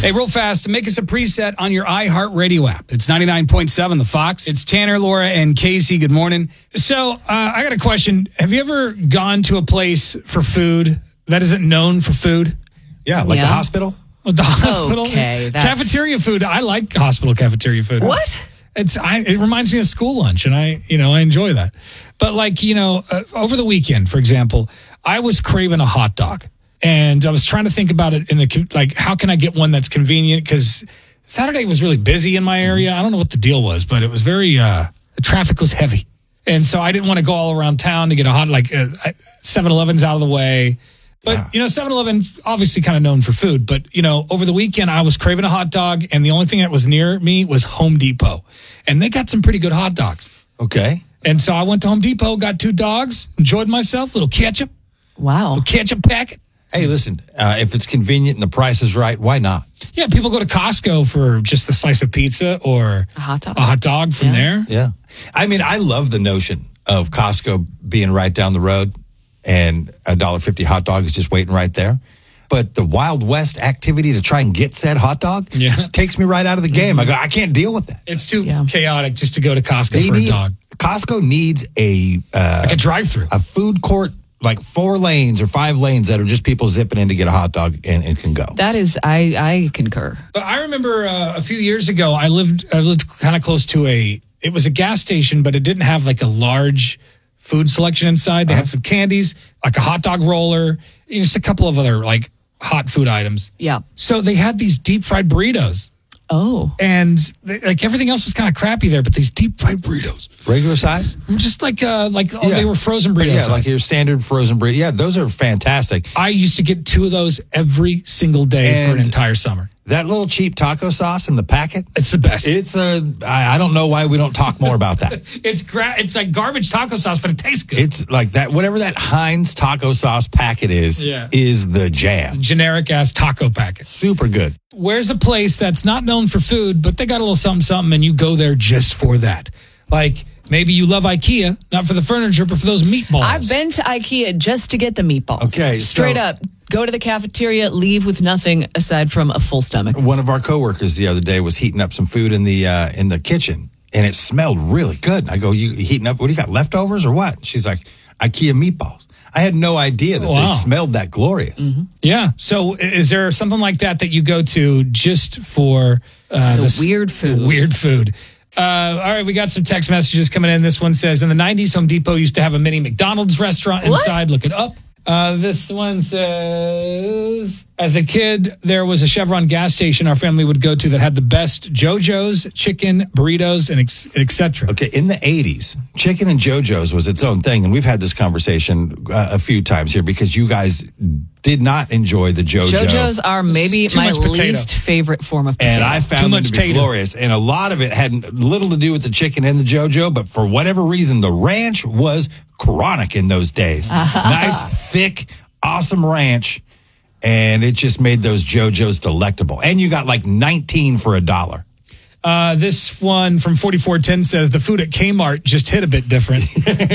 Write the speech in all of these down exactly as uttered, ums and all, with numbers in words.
Hey, real fast, make us a preset on your iHeartRadio app. It's ninety-nine point seven, The Fox. It's Tanner, Laura, and Casey. Good morning. So uh, I got a question. Have you ever gone to a place for food that isn't known for food? Yeah, like Yeah. the hospital? The hospital? Okay, that's- Cafeteria food. I like hospital cafeteria food. What? It's I, it reminds me of school lunch, and I you know I enjoy that. But like you know, uh, over the weekend, for example, I was craving a hot dog, and I was trying to think about it in the like, how can I get one that's convenient? Because Saturday was really busy in my area. I don't know what the deal was, but it was very uh, the traffic was heavy, and so I didn't want to go all around town to get a hot like uh, seven eleven's out of the way. But, Yeah. you know, seven eleven's obviously kind of known for food. But, you know, over the weekend, I was craving a hot dog, and the only thing that was near me was Home Depot. And they got some pretty good hot dogs. Okay. And so I went to Home Depot, got two dogs, enjoyed myself, little ketchup, Wow. little ketchup packet. Hey, listen, uh, if it's convenient and the price is right, why not? Yeah, people go to Costco for just the slice of pizza or A hot dog. a hot dog from Yeah. there. Yeah. I mean, I love the notion of Costco being right down the road and a one dollar fifty hot dog is just waiting right there. But the Wild West activity to try and get said hot dog Yeah. just takes me right out of the game. I go, I can't deal with that. It's too Yeah. chaotic just to go to Costco They for need- a dog. Costco needs a uh, Like a drive-through. a food court, like four lanes or five lanes that are just people zipping in to get a hot dog and it can go. That is, I, I concur. But I remember uh, a few years ago, I lived I lived kind of close to a. It was a gas station, but it didn't have like a large food selection inside. They had some candies, like a hot dog roller, you know, just a couple of other like hot food items. Yeah. So they had these deep fried burritos, Oh. and they, like everything else was kind of crappy there, but these deep fried burritos, Regular size? were just like uh, like oh, Yeah. they were frozen burritos. Yeah, like your standard frozen burrito. Yeah, those are fantastic. I used to get two of those every single day for an And- entire summer. That little cheap taco sauce in the packet, It's the best. it's a, I, I don't know why we don't talk more about that. It's gra- It's like garbage taco sauce, but it tastes good. It's like that, whatever that Heinz taco sauce packet is, Yeah. is the jam. Generic ass taco packets. Super good. Where's a place that's not known for food, but they got a little something, something, and you go there just for that? Like maybe you love IKEA, not for the furniture, but for those meatballs. I've been to IKEA just to get the meatballs. Okay, Straight so- up. Go to the cafeteria, leave with nothing aside from a full stomach. One of our coworkers the other day was heating up some food in the uh, in the kitchen, and it smelled really good. I go, "You heating up? What do you got? Leftovers or what?" She's like, "IKEA meatballs." I had no idea that Wow. they smelled that glorious. Yeah. So i- is there something like that that you go to just for uh, The this- weird the food. weird food. Uh, all right, we got some text messages coming in. This one says, in the nineties, Home Depot used to have a mini McDonald's restaurant What? inside. Look it up. Uh, this one says, as a kid, there was a Chevron gas station our family would go to that had the best JoJo's, chicken, burritos, and ex- et cetera. Okay, in the eighties, chicken and JoJo's was its own thing, and we've had this conversation uh, a few times here because you guys did not enjoy the JoJo. JoJo's are maybe Too my much potato. least favorite form of potato. And I Too found them much to be tater. glorious. And a lot of it had little to do with the chicken and the JoJo, but for whatever reason, the ranch was chronic in those days. Nice, thick, awesome ranch. And it just made those JoJo's delectable. And you got like nineteen for a dollar. Uh, this one from forty-four ten says the food at Kmart just hit a bit different.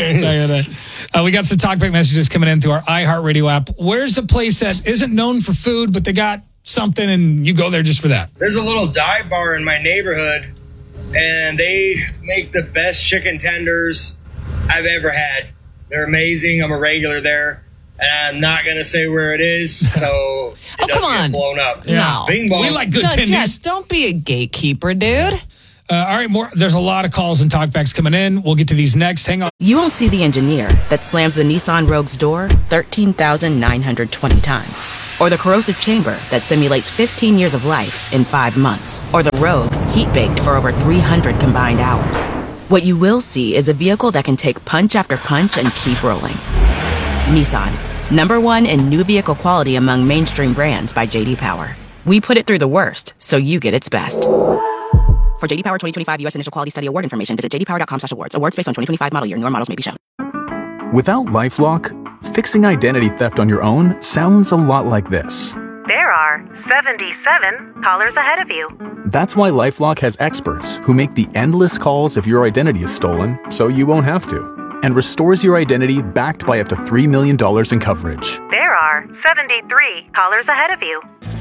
uh, we got some talkback messages coming in through our iHeartRadio app. Where's a place that isn't known for food, but they got something and you go there just for that? There's a little dive bar in my neighborhood, and they make the best chicken tenders I've ever had. They're amazing. I'm a regular there, and I'm not going to say where it is, so it Oh, doesn't come on. get blown up. No. Bing bong. We like good Don't- yeah, tendies. don't be a gatekeeper, dude. Uh, all right, more. There's a lot of calls and talkbacks coming in. We'll get to these next. Hang on. You won't see the engineer that slams the Nissan Rogue's door thirteen thousand nine hundred twenty times. Or the corrosive chamber that simulates fifteen years of life in five months. Or the Rogue heat-baked for over three hundred combined hours. What you will see is a vehicle that can take punch after punch and keep rolling. Nissan, number one in new vehicle quality among mainstream brands by J D Power. We put it through the worst, so you get its best. For J D Power twenty twenty-five U S Initial Quality Study Award information, visit j d power dot com slash awards. Awards based on twenty twenty-five model year. Newer models may be shown. Without LifeLock, fixing identity theft on your own sounds a lot like this. There are seventy-seven callers ahead of you. That's why LifeLock has experts who make the endless calls if your identity is stolen, so you won't have to, and restores your identity backed by up to three million dollars in coverage. There are seventy-three callers ahead of you.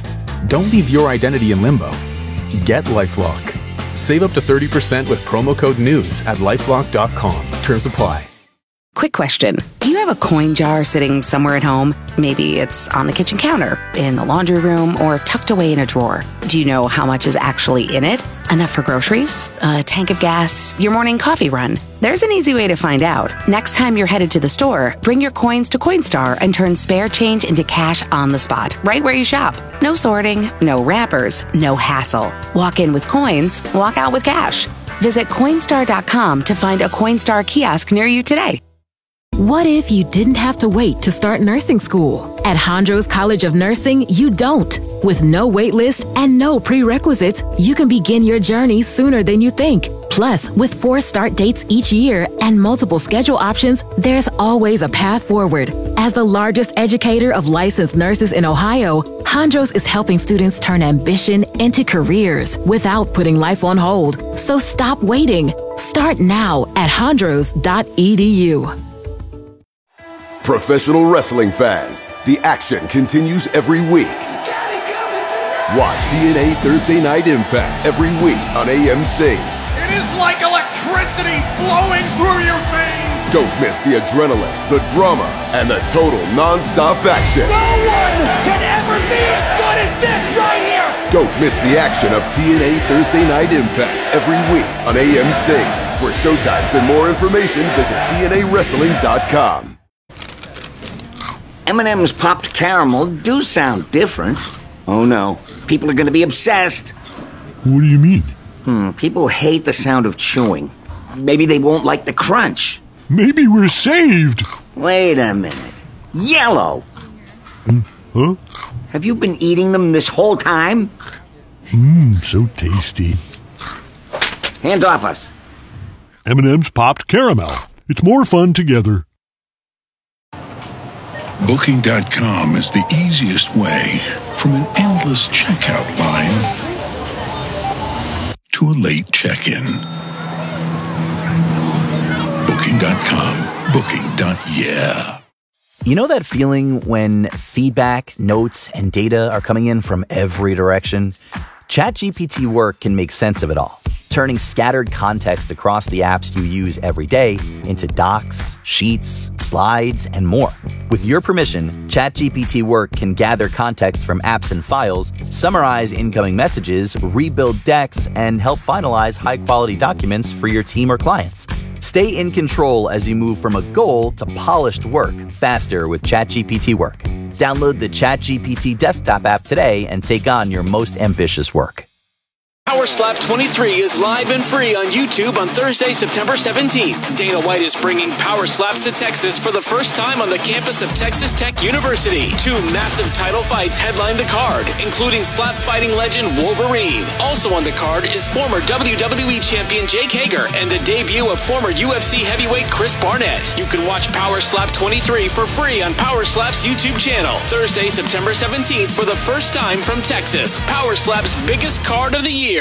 Don't leave your identity in limbo. Get LifeLock. Save up to thirty percent with promo code NEWS at lifelock dot com. Terms apply. Quick question. Do you have a coin jar sitting somewhere at home? Maybe it's on the kitchen counter, in the laundry room, or tucked away in a drawer. Do you know how much is actually in it? Enough for groceries? A tank of gas? Your morning coffee run? There's an easy way to find out. Next time you're headed to the store, bring your coins to Coinstar and turn spare change into cash on the spot, right where you shop. No sorting, no wrappers, no hassle. Walk in with coins, walk out with cash. Visit Coinstar dot com to find a Coinstar kiosk near you today. What if you didn't have to wait to start nursing school? At Hondros College of Nursing, you don't. With no wait list and no prerequisites, you can begin your journey sooner than you think. Plus, with four start dates each year and multiple schedule options, there's always a path forward. As the largest educator of licensed nurses in Ohio, Hondros is helping students turn ambition into careers without putting life on hold. So stop waiting. Start now at hondros dot e d u. Professional wrestling fans, the action continues every week. Watch T N A Thursday Night Impact every week on A M C. It is like electricity flowing through your veins. Don't miss the adrenaline, the drama, and the total non-stop action. No one can ever be as good as this right here. Don't miss the action of T N A Thursday Night Impact every week on A M C. For showtimes and more information, visit T N A wrestling dot com. M and M's popped caramel do sound different. Oh no, people are going to be obsessed. What do you mean? Hmm, people hate the sound of chewing. Maybe they won't like the crunch. Maybe we're saved. Wait a minute. Yellow! Mm, huh? Have you been eating them this whole time? Mmm, so tasty. Hands off us. M and M's popped caramel. It's more fun together. Booking dot com is the easiest way from an endless checkout line to a late check-in. Booking dot com. Booking. Yeah. You know that feeling when feedback, notes, and data are coming in from every direction? ChatGPT Work can make sense of it all, turning scattered context across the apps you use every day into docs, sheets, slides, and more. With your permission, ChatGPT Work can gather context from apps and files, summarize incoming messages, rebuild decks, and help finalize high-quality documents for your team or clients. Stay in control as you move from a goal to polished work faster with ChatGPT Work. Download the ChatGPT desktop app today and take on your most ambitious work. Power Slap twenty-three is live and free on YouTube on Thursday, September seventeenth. Dana White is bringing Power Slaps to Texas for the first time on the campus of Texas Tech University. Two massive title fights headline the card, including slap fighting legend Wolverine. Also on the card is former W W E champion Jake Hager and the debut of former U F C heavyweight Chris Barnett. You can watch Power Slap twenty-three for free on Power Slap's YouTube channel. Thursday, September seventeenth for the first time from Texas. Power Slap's biggest card of the year.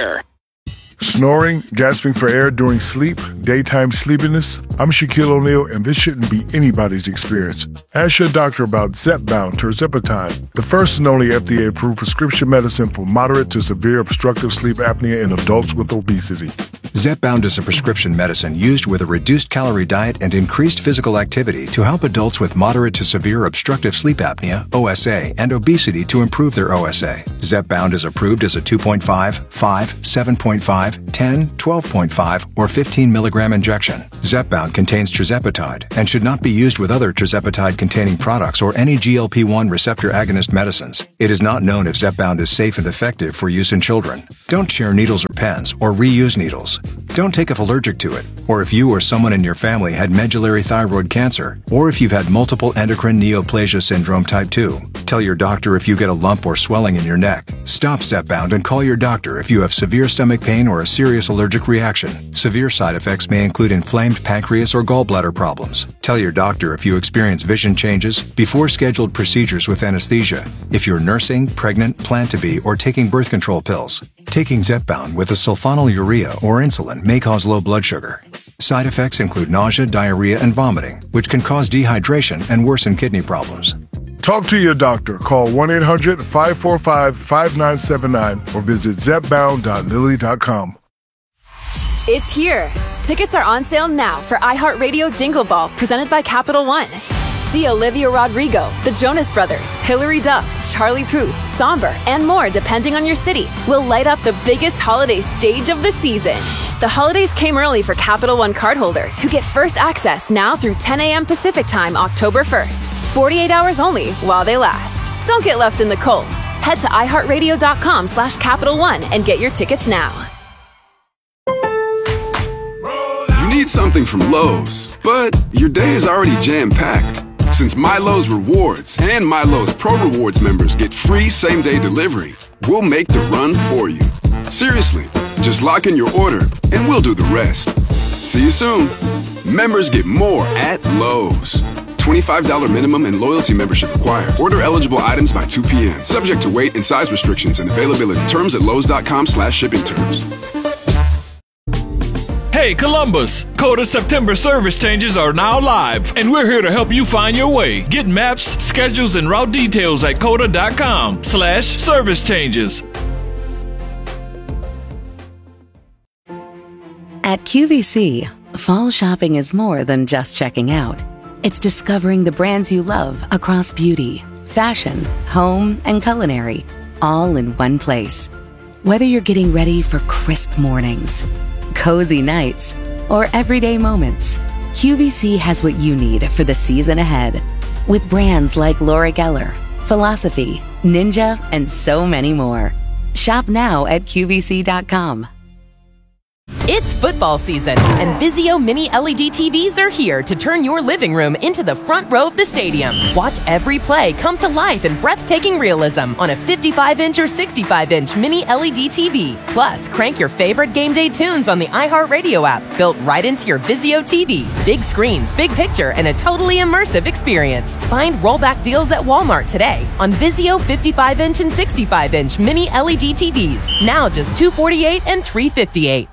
Snoring, gasping for air during sleep, daytime sleepiness. I'm Shaquille O'Neal, and this shouldn't be anybody's experience. Ask your doctor about Zepbound tirzepatide, the first and only F D A-approved prescription medicine for moderate to severe obstructive sleep apnea in adults with obesity. Zepbound is a prescription medicine used with a reduced calorie diet and increased physical activity to help adults with moderate to severe obstructive sleep apnea, O S A, and obesity to improve their O S A. Zepbound is approved as a two point five, five, seven point five, ten, twelve point five, or fifteen milligram injection. Zepbound contains tirzepatide and should not be used with other tirzepatide-containing products or any G L P one receptor agonist medicines. It is not known if Zepbound is safe and effective for use in children. Don't share needles or pens or reuse needles. Don't take if allergic to it, or if you or someone in your family had medullary thyroid cancer, or if you've had multiple endocrine neoplasia syndrome type two. Tell your doctor if you get a lump or swelling in your neck. Stop Zepbound and call your doctor if you have severe stomach pain or a serious allergic reaction. Severe side effects may include inflamed pancreas or gallbladder problems. Tell your doctor if you experience vision changes before scheduled procedures with anesthesia. If you're nursing, pregnant, plan to be, or taking birth control pills. Taking Zepbound with a sulfonylurea or insulin may cause low blood sugar. Side effects include nausea, diarrhea, and vomiting, which can cause dehydration and worsen kidney problems. Talk to your doctor. Call one eight hundred five four five five nine seven nine or visit zep bound dot lilly dot com. It's here. Tickets are on sale now for iHeartRadio Jingle Ball, presented by Capital One. See Olivia Rodrigo, the Jonas Brothers, Hilary Duff, Charlie Puth, Somber, and more depending on your city. Will light up the biggest holiday stage of the season. The holidays came early for Capital One cardholders who get first access now through ten a.m. Pacific Time, October first. forty-eight hours only while they last. Don't get left in the cold. Head to iHeartRadio.com slash Capital One and get your tickets now. You need something from Lowe's, but your day is already jam-packed. Since MyLowe's Rewards and MyLowe's Pro Rewards members get free same-day delivery, we'll make the run for you. Seriously, just lock in your order and we'll do the rest. See you soon. Members get more at Lowe's. twenty-five dollars minimum and loyalty membership required. Order eligible items by two p.m. Subject to weight and size restrictions and availability. Terms at lowes.com slash shipping terms. Hey Columbus, Coda September service changes are now live, and we're here to help you find your way. Get maps, schedules, and route details at coda.com slash service changes. At Q V C, fall shopping is more than just checking out. It's discovering the brands you love across beauty, fashion, home, and culinary, all in one place. Whether you're getting ready for crisp mornings, cozy nights, or everyday moments, Q V C has what you need for the season ahead. With brands like Laura Geller, Philosophy, Ninja, and so many more. Shop now at Q V C dot com. It's football season, and Vizio Mini L E D T Vs are here to turn your living room into the front row of the stadium. Watch every play come to life in breathtaking realism on a fifty-five inch or sixty-five inch Mini L E D T V. Plus, crank your favorite game day tunes on the iHeartRadio app, built right into your Vizio T V. Big screens, big picture, and a totally immersive experience. Find rollback deals at Walmart today on Vizio fifty-five inch and sixty-five inch Mini L E D T Vs. Now just two hundred forty-eight dollars and three hundred fifty-eight dollars.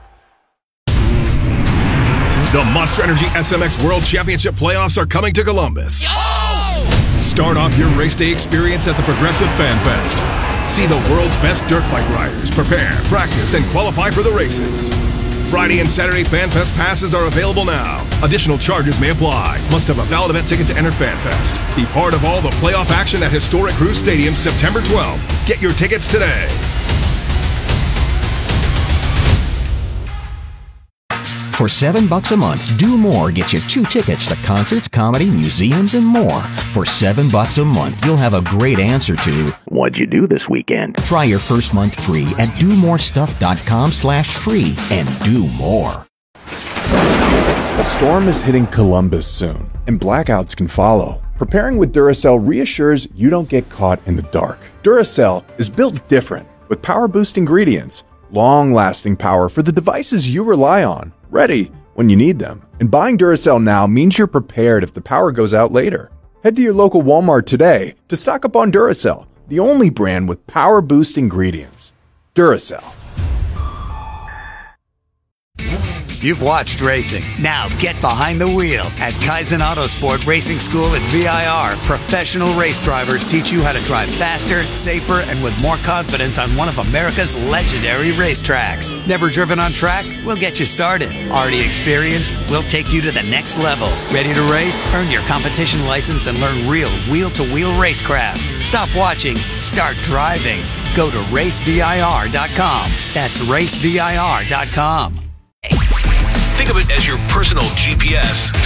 The Monster Energy S M X World Championship playoffs are coming to Columbus. Oh! Start off your race day experience at the Progressive Fan Fest. See the world's best dirt bike riders prepare, practice, and qualify for the races. Friday and Saturday Fan Fest passes are available now. Additional charges may apply. Must have a valid event ticket to enter Fan Fest. Be part of all the playoff action at historic Cruz Stadium September twelfth. Get your tickets today. For seven bucks a month, Do More gets you two tickets to concerts, comedy, museums, and more. For seven bucks a month, you'll have a great answer to what'd you do this weekend? Try your first month free at do more stuff dot com slash free and do more. A storm is hitting Columbus soon, and blackouts can follow. Preparing with Duracell reassures you don't get caught in the dark. Duracell is built different with power boost ingredients, long-lasting power for the devices you rely on, ready when you need them. And buying Duracell now means you're prepared if the power goes out later. Head to your local Walmart today to stock up on Duracell, the only brand with power boost ingredients. Duracell. You've watched racing. Now get behind the wheel. At Kaizen Autosport Racing School at V I R, professional race drivers teach you how to drive faster, safer, and with more confidence on one of America's legendary racetracks. Never driven on track? We'll get you started. Already experienced? We'll take you to the next level. Ready to race? Earn your competition license and learn real wheel-to-wheel racecraft. Stop watching. Start driving. Go to race V I R dot com. That's race V I R dot com. Think of it as your personal G P S.